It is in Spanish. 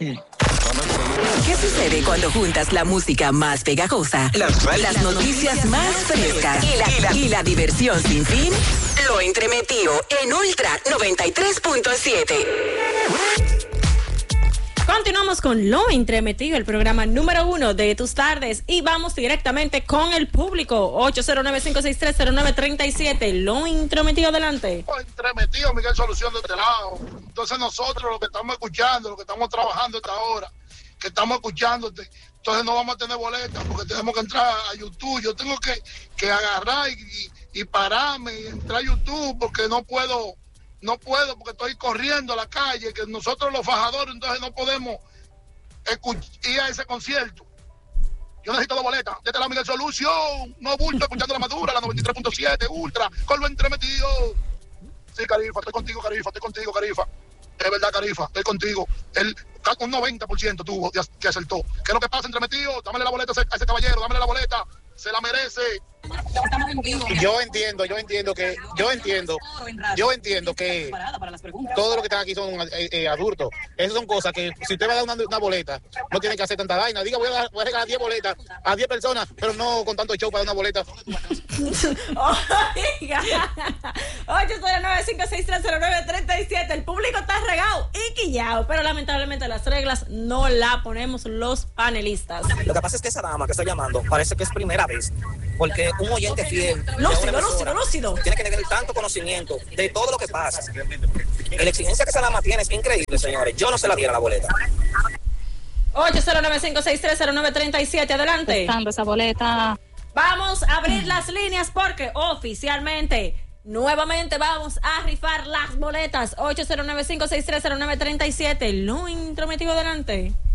¿Qué sucede cuando juntas la música más pegajosa, las noticias más frescas y la diversión sin fin? Lo entremetido en Ultra 93.7. Continuamos con Lo Entremetido, el programa número 1 de tus tardes, y vamos directamente con el público. 809-56309-37. Lo Entremetido, adelante. Lo Entremetido, Miguel Solución de este lado. Entonces nosotros, los que estamos escuchando, los que estamos trabajando esta hora, que estamos escuchándote, entonces no vamos a tener boletas porque tenemos que entrar a YouTube. Yo tengo que agarrar y pararme y entrar a YouTube porque no puedo porque estoy corriendo a la calle, que nosotros los fajadores entonces no podemos ir a ese concierto. Yo necesito la boleta. Desde la Miguel Solución, no bulto, escuchando la Madura, la 93.7, Ultra, con Lo Entremetido. Sí, Carifa, estoy contigo, Carifa. Es verdad, Carifa, estoy contigo. Un 90% tuvo que acertó. ¿Qué es lo que pasa, Entremetido? Dámele la boleta a ese caballero, dámele la boleta. Se la merece. Yo entiendo que todos los que están aquí son adultos. Esas son cosas que si usted va a dar una boleta, no tiene que hacer tanta vaina. Diga, voy a regalar 10 boletas a 10 personas, pero no con tanto show para dar una boleta. 809-56309-37. El público está regado y quillado, pero lamentablemente las reglas no la ponemos los panelistas. Lo que pasa es que esa dama que está llamando parece que es primera vez, porque un oyente fiel lúcido tiene que tener tanto conocimiento de todo lo que pasa. Y la exigencia que esa dama tiene es increíble, señores. Yo no se la diera la boleta. 809-56309-37. Adelante. Buscando esa boleta. Vamos a abrir las líneas porque oficialmente, nuevamente vamos a rifar las boletas. 809-56309-37. Lo Entremetido, adelante.